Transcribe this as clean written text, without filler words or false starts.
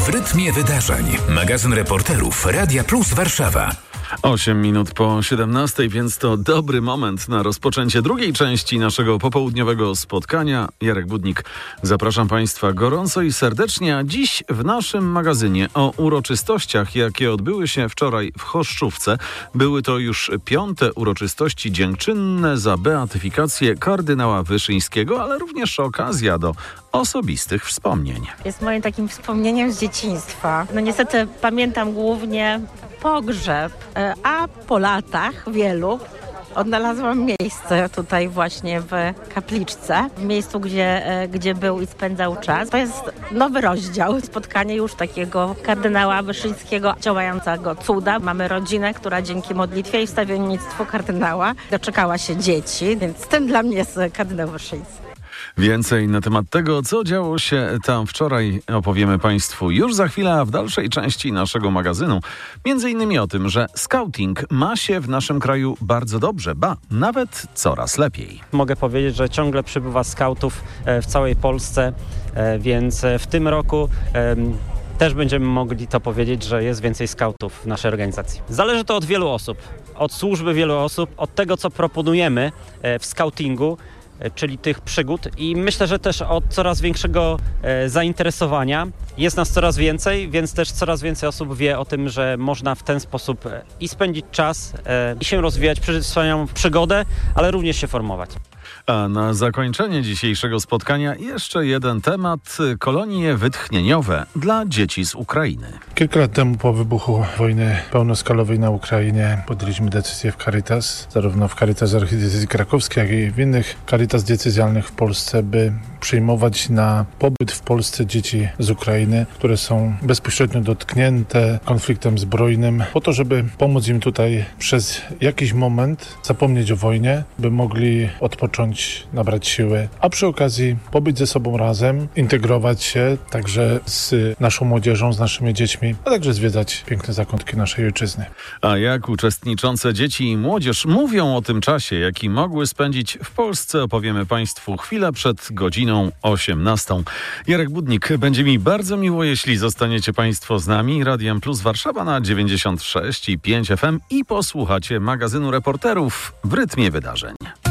W rytmie wydarzeń. Magazyn reporterów Radia Plus Warszawa. 8 minut po 17, więc to dobry moment na rozpoczęcie drugiej części naszego popołudniowego spotkania. Jarek Budnik, zapraszam Państwa gorąco i serdecznie, a dziś w naszym magazynie o uroczystościach, jakie odbyły się wczoraj w Choszczówce. Były to już 5. uroczystości dziękczynne za beatyfikację kardynała Wyszyńskiego, ale również okazja do osobistych wspomnień. Jest moim takim wspomnieniem z dzieciństwa. No niestety pamiętam głównie pogrzeb, a po latach wielu odnalazłam miejsce tutaj właśnie w kapliczce, w miejscu, gdzie był i spędzał czas. To jest nowy rozdział, spotkanie już takiego kardynała Wyszyńskiego działającego cuda. Mamy rodzinę, która dzięki modlitwie i wstawiennictwu kardynała doczekała się dzieci, więc tym dla mnie jest kardynał Wyszyński. Więcej na temat tego, co działo się tam wczoraj, opowiemy Państwu już za chwilę, a w dalszej części naszego magazynu. Między innymi o tym, że skauting ma się w naszym kraju bardzo dobrze, ba, nawet coraz lepiej. Mogę powiedzieć, że ciągle przybywa skautów w całej Polsce, więc w tym roku też będziemy mogli to powiedzieć, że jest więcej skautów w naszej organizacji. Zależy to od wielu osób, od służby wielu osób, od tego, co proponujemy w skautingu, czyli tych przygód, i myślę, że też od coraz większego zainteresowania. Jest nas coraz więcej, więc też coraz więcej osób wie o tym, że można w ten sposób i spędzić czas, i się rozwijać, przeżyć swoją przygodę, ale również się formować. A na zakończenie dzisiejszego spotkania jeszcze jeden temat: kolonie wytchnieniowe dla dzieci z Ukrainy. Kilka lat temu po wybuchu wojny pełnoskalowej na Ukrainie podjęliśmy decyzję w Caritas, zarówno w Caritas Archidiecezji Krakowskiej, jak i w innych Caritas diecezjalnych w Polsce, by przyjmować na pobyt w Polsce dzieci z Ukrainy, które są bezpośrednio dotknięte konfliktem zbrojnym, po to, żeby pomóc im tutaj przez jakiś moment zapomnieć o wojnie, by mogli odpocząć, nabrać siły, a przy okazji pobyć ze sobą razem, integrować się także z naszą młodzieżą, z naszymi dziećmi, a także zwiedzać piękne zakątki naszej ojczyzny. A jak uczestniczące dzieci i młodzież mówią o tym czasie, jaki mogły spędzić w Polsce, opowiemy Państwu chwilę przed godziną 18. Jarek Budnik, będzie mi bardzo miło, jeśli zostaniecie Państwo z nami. Radiem Plus Warszawa na 96,5 FM i posłuchacie magazynu reporterów w rytmie wydarzeń.